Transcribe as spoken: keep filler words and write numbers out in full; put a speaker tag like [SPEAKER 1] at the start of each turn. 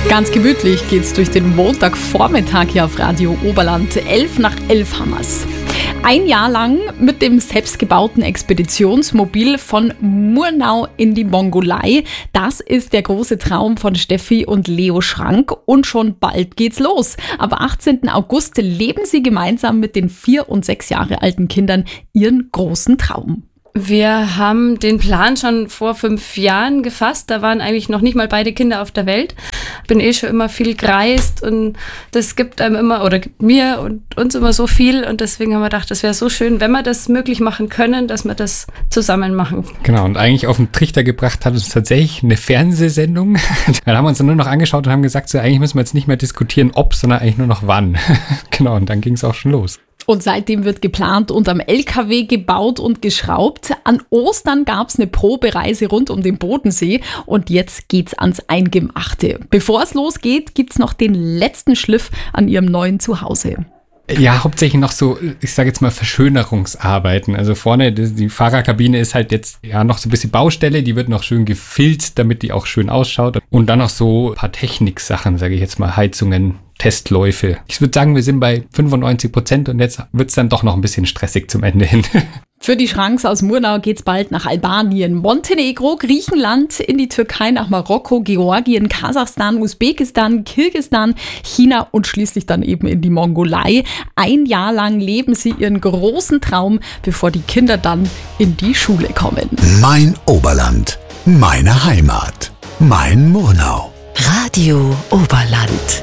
[SPEAKER 1] Ganz gemütlich geht's durch den Montagvormittag hier auf Radio Oberland. Elf nach elf haben wir's. Ein Jahr lang mit dem selbstgebauten Expeditionsmobil von Murnau in die Mongolei. Das ist der große Traum von Steffi und Leo Schrank. Und schon bald geht's los. Am achtzehnten August leben sie gemeinsam mit den vier- und sechs Jahre alten Kindern ihren großen Traum.
[SPEAKER 2] Wir haben den Plan schon vor fünf Jahren gefasst. Da waren eigentlich noch nicht mal beide Kinder auf der Welt. Bin eh schon immer viel gereist und das gibt einem immer oder gibt mir und uns immer so viel. Und deswegen haben wir gedacht, das wäre so schön, wenn wir das möglich machen können, dass wir das zusammen machen.
[SPEAKER 3] Genau, und eigentlich auf den Trichter gebracht hat uns tatsächlich eine Fernsehsendung. Dann haben wir uns dann nur noch angeschaut und haben gesagt, so eigentlich müssen wir jetzt nicht mehr diskutieren, ob, sondern eigentlich nur noch wann. Genau, und dann ging es auch schon los.
[SPEAKER 1] Und seitdem wird geplant und am L K W gebaut und geschraubt. An Ostern gab es eine Probereise rund um den Bodensee und jetzt geht's ans Eingemachte. Bevor es losgeht, gibt's noch den letzten Schliff an ihrem neuen Zuhause.
[SPEAKER 3] Ja, hauptsächlich noch so, ich sage jetzt mal Verschönerungsarbeiten. Also vorne, die Fahrerkabine ist halt jetzt ja noch so ein bisschen Baustelle, die wird noch schön gefilzt, damit die auch schön ausschaut. Und dann noch so ein paar Techniksachen, sage ich jetzt mal, Heizungen, Testläufe. Ich würde sagen, wir sind bei fünfundneunzig Prozent und jetzt wird es dann doch noch ein bisschen stressig zum Ende hin.
[SPEAKER 1] Für die Schranks aus Murnau geht's bald nach Albanien, Montenegro, Griechenland, in die Türkei, nach Marokko, Georgien, Kasachstan, Usbekistan, Kirgisistan, China und schließlich dann eben in die Mongolei. Ein Jahr lang leben sie ihren großen Traum, bevor die Kinder dann in die Schule kommen.
[SPEAKER 4] Mein Oberland, meine Heimat, mein Murnau.
[SPEAKER 5] Radio Oberland.